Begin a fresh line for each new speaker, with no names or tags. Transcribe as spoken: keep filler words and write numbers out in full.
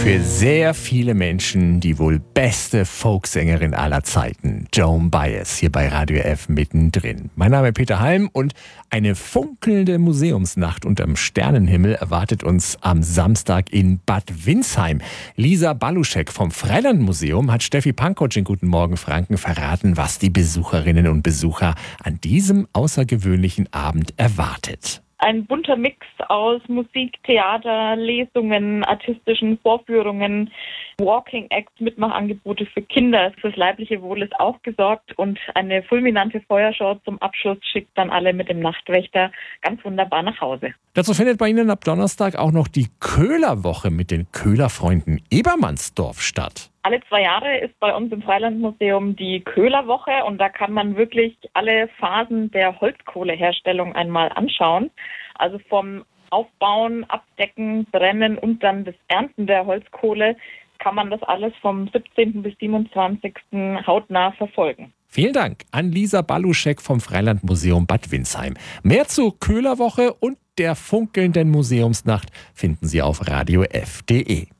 Für sehr viele Menschen die wohl beste Folksängerin aller Zeiten, Joan Baez, hier bei Radio F mittendrin. Mein Name ist Peter Halm und eine funkelnde Museumsnacht unterm Sternenhimmel erwartet uns am Samstag in Bad Windsheim. Lisa Baluschek vom Freilandmuseum hat Steffi Pankotsch in Guten Morgen Franken verraten, was die Besucherinnen und Besucher an diesem außergewöhnlichen Abend erwartet.
Ein bunter Mix aus Musik, Theater, Lesungen, artistischen Vorführungen, Walking Acts, Mitmachangebote für Kinder. Fürs leibliche Wohl ist auch gesorgt und eine fulminante Feuershow zum Abschluss schickt dann alle mit dem Nachtwächter ganz wunderbar nach Hause.
Dazu findet bei Ihnen ab Donnerstag auch noch die Köhlerwoche mit den Köhlerfreunden Ebermannsdorf statt.
Alle zwei Jahre ist bei uns im Freilandmuseum die Köhlerwoche und da kann man wirklich alle Phasen der Holzkohleherstellung einmal anschauen. Also vom Aufbauen, Abdecken, Brennen und dann das Ernten der Holzkohle kann man das alles vom siebzehnten bis siebenundzwanzigsten hautnah verfolgen.
Vielen Dank an Lisa Baluschek vom Freilandmuseum Bad Windsheim. Mehr zur Köhlerwoche und der funkelnden Museumsnacht finden Sie auf radio f punkt de.